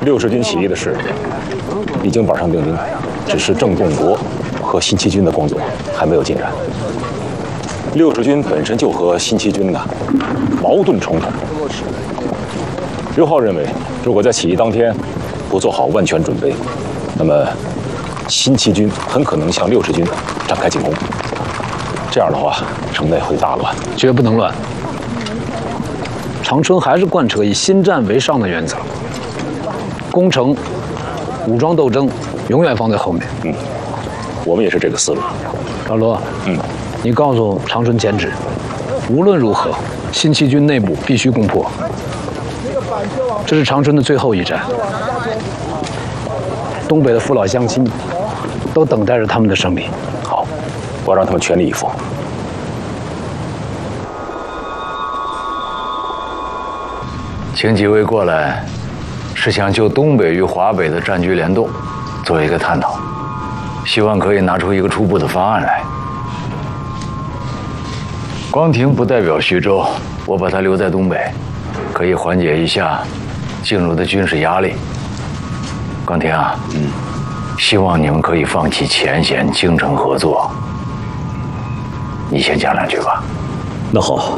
60军起义的事已经板上钉钉，只是郑洞国和新七军的工作还没有进展。60军本身就和新七军矛盾冲突。刘浩认为，如果在起义当天不做好万全准备，那么新七军很可能向60军展开进攻。这样的话，城内会大乱， 绝不能乱。长春还是贯彻以新战为上的原则，攻城、武装斗争永远放在后面。 我们也是这个思路。 老罗，你告诉长春前指，无论如何，新七军内部必须攻破。这是长春的最后一战，东北的父老乡亲都等待着他们的胜利。 好，我让他们全力以赴。 请几位过来，是想就东北与华北的战局联动做一个探讨，希望可以拿出一个初步的方案来。光庭不代表徐州，我把他留在东北，可以缓解一下进入的军事压力。光庭啊，希望你们可以放弃前嫌，精诚合作。你先讲两句吧。 那好。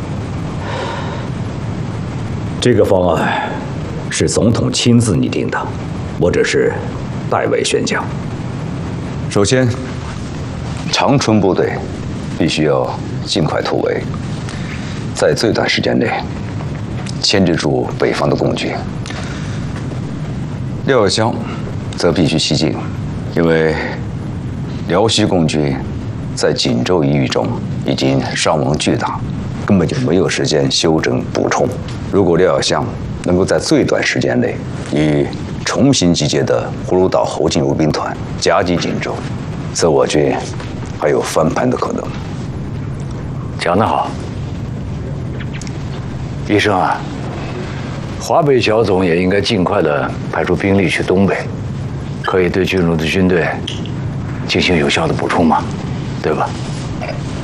这个方案是总统亲自拟定的，我只是代为宣讲。 首先，长春部队必须要尽快突围，在最短时间内牵制住北方的共军。廖耀湘则必须西进，因为辽西共军在锦州一役中已经伤亡巨大，根本就没有时间休整补充。如果廖耀湘能够在最短时间内与重新集结的葫芦岛侯进武兵团夹击锦州，则我军还有翻盘的可能。 讲得好，医生啊，华北小总也应该尽快的派出兵力去东北，可以对进入的军队进行有效的补充嘛，对吧？